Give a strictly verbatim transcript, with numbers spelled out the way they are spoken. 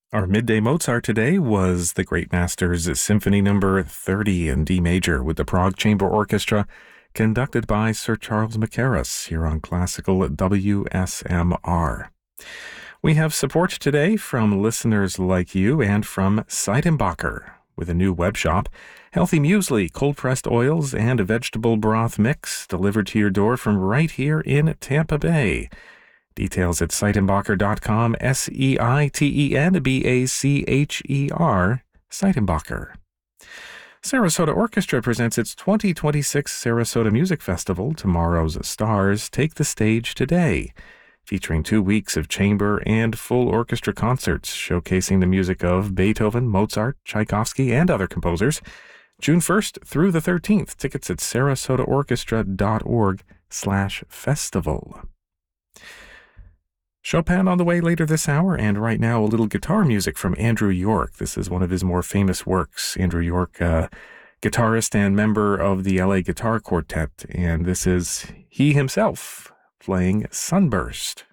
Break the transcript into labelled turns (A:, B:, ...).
A: Our midday Mozart today was the Great Masters Symphony Number thirty in D major with the Prague Chamber Orchestra, conducted by Sir Charles Mackerras here on Classical W S M R. We have support today from listeners like you and from Seidenbacher with a new web shop, healthy muesli, cold-pressed oils, and a vegetable broth mix delivered to your door from right here in Tampa Bay. Details at seidenbacher dot com, S E I T E N B A C H E R, Seidenbacher. Sarasota Orchestra presents its twenty twenty-six Sarasota Music Festival. Tomorrow's stars take the stage today, featuring two weeks of chamber and full orchestra concerts showcasing the music of Beethoven, Mozart, Tchaikovsky, and other composers. June first through the thirteenth. Tickets at sarasotaorchestra dot org slash festival. Chopin on the way later this hour, and right now a little guitar music from Andrew York. This is one of his more famous works. Andrew York, uh, guitarist and member of the L A Guitar Quartet, and this is he himself playing Sunburst.